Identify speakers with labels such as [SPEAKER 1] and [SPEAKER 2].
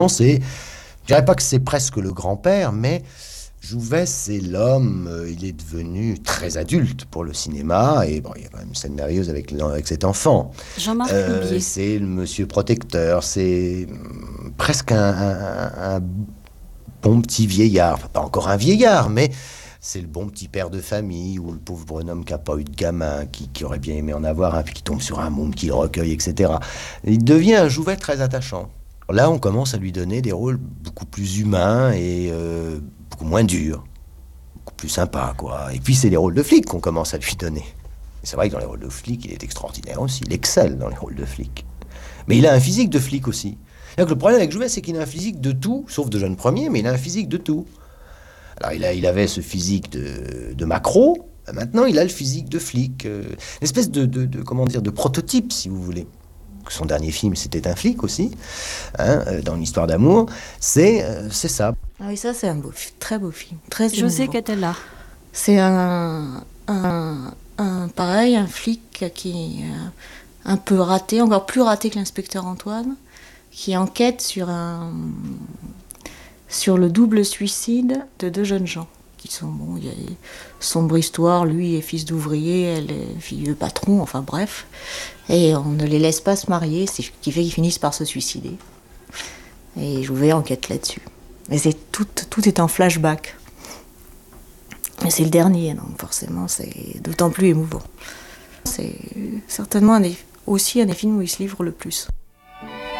[SPEAKER 1] Je dirais pas que c'est presque le grand-père, mais Jouvet, c'est l'homme, il est devenu très adulte pour le cinéma, et bon, il y a quand même une scène merveilleuse avec cet enfant.
[SPEAKER 2] Jean-Marc Lubier.
[SPEAKER 1] C'est le monsieur protecteur, c'est presque un bon petit vieillard, enfin, pas encore un vieillard, mais c'est le bon petit père de famille, ou le pauvre bonhomme qui n'a pas eu de gamin, qui aurait bien aimé en avoir un, puis qui tombe sur un môme qui le recueille, etc. Il devient un Jouvet très attachant. Là, on commence à lui donner des rôles beaucoup plus humains et beaucoup moins durs, beaucoup plus sympas, quoi. Et puis, c'est les rôles de flic qu'on commence à lui donner. Et c'est vrai que dans les rôles de flic, il est extraordinaire aussi. Il excelle dans les rôles de flic. Mais il a un physique de flic aussi. C'est-à-dire que le problème avec Jouvet, c'est qu'il a un physique de tout, sauf de jeune premier, mais il a un physique de tout. Alors, il avait ce physique de maquereau. Maintenant, il a le physique de flic. Une espèce comment dire, de prototype, si vous voulez. Son dernier film, c'était un flic aussi, hein, dans une histoire d'amour. C'est ça.
[SPEAKER 3] Ah oui, ça, c'est un très beau film. Très
[SPEAKER 2] José
[SPEAKER 3] émouvant.
[SPEAKER 2] Catella.
[SPEAKER 3] C'est pareil, un flic qui est un peu raté, encore plus raté que l'inspecteur Antoine, qui enquête sur le double suicide de deux jeunes gens. Qui sont, bon, il y a une sombre histoire, lui est fils d'ouvrier, elle est fille de patron, enfin bref. Et on ne les laisse pas se marier, c'est ce qui fait qu'ils finissent par se suicider. Et Jouvet enquête là-dessus. Mais tout est en flashback. Et c'est le dernier, donc forcément c'est d'autant plus émouvant. C'est certainement aussi un des films où il se livre le plus.